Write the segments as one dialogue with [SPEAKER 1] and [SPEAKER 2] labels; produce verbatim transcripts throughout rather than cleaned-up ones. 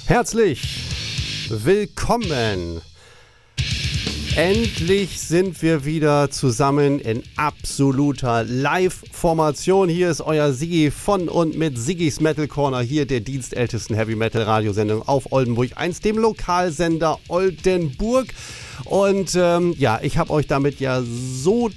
[SPEAKER 1] Herzlich willkommen. Endlich sind wir wieder zusammen in absoluter Live-Formation. Hier ist euer Siggi von und mit Siggis Metal Corner, hier der dienstältesten Heavy-Metal-Radiosendung auf Oldenburg eins, dem Lokalsender Oldenburg. Und ähm, ja, ich habe euch damit ja so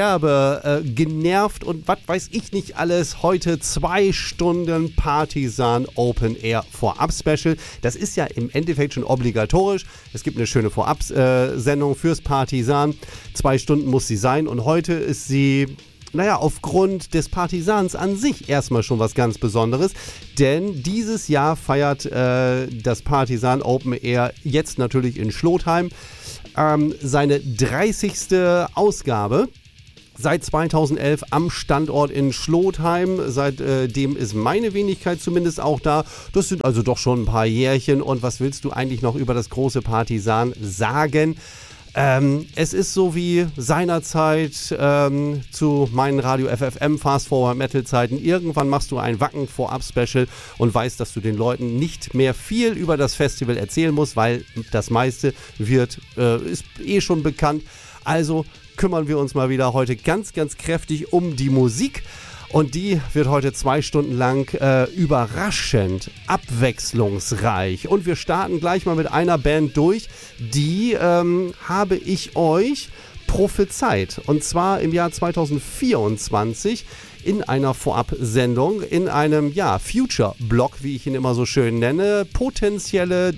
[SPEAKER 1] derbe äh, genervt und was weiß ich nicht alles. Heute zwei Stunden Partisan Open Air Vorab-Special. Das ist ja im Endeffekt schon obligatorisch. Es gibt eine schöne Vorab-Sendung fürs Partisan. Zwei Stunden muss sie sein und heute ist sie, naja, aufgrund des Partisans an sich erstmal schon was ganz Besonderes. Denn dieses Jahr feiert äh, das Partisan Open Air jetzt natürlich in Schlotheim ähm, seine dreißigste Ausgabe. Seit zweitausendelf am Standort in Schlotheim. Seitdem ist meine Wenigkeit zumindest auch da. Das sind also doch schon ein paar Jährchen. Und was willst du eigentlich noch über das große Partisan sagen? Ähm, es ist so wie seinerzeit ähm, zu meinen Radio F F M Fast Forward Metal Zeiten. Irgendwann machst du ein Wacken Vorab Special und weißt, dass du den Leuten nicht mehr viel über das Festival erzählen musst, weil das meiste wird, äh, ist eh schon bekannt. Also kümmern wir uns mal wieder heute ganz, ganz kräftig um die Musik. Und die wird heute zwei Stunden lang äh, überraschend abwechslungsreich. Und wir starten gleich mal mit einer Band durch, die ähm, habe ich euch prophezeit. Und zwar im Jahr zweitausendvierundzwanzig in einer Vorabsendung, in einem ja, Future-Block, wie ich ihn immer so schön nenne. Potenzielle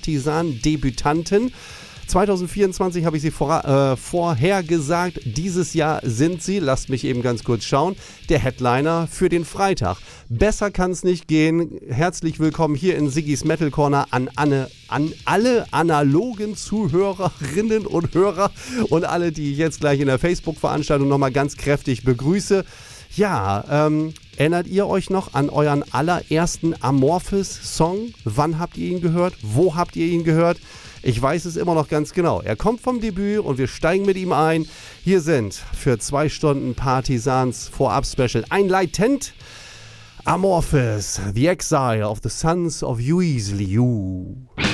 [SPEAKER 1] Partisan-Debütanten. zweitausendvierundzwanzig habe ich sie vor, äh, vorhergesagt. Dieses Jahr sind sie, lasst mich eben ganz kurz schauen, der Headliner für den Freitag. Besser kann es nicht gehen. Herzlich willkommen hier in Siggis Metal Corner an, Anne, an alle analogen Zuhörerinnen und Hörer und alle, die ich jetzt gleich in der Facebook-Veranstaltung nochmal ganz kräftig begrüße. Ja, ähm, erinnert ihr euch noch an euren allerersten Amorphis-Song? Wann habt ihr ihn gehört? Wo habt ihr ihn gehört? Ich weiß es immer noch ganz genau. Er kommt vom Debüt und wir steigen mit ihm ein. Hier sind für zwei Stunden Partisans Vorab-Special ein Latent Amorphis, The Exile of the Sons of Uisliu.